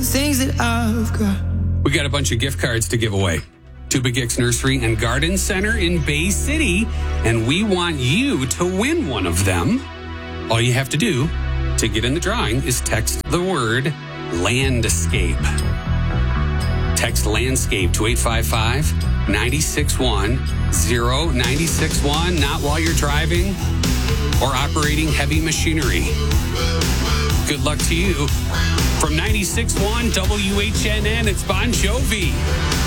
things that I've got. We got a bunch of gift cards to give away to Big X Nursery and Garden Center in Bay City, and we want you to win one of them. All you have to do to get in the drawing is text the word landscape. Text landscape to 855-961-0961, not while you're driving or operating heavy machinery. Good luck to you. From 96.1 WHNN, it's Bon Jovi.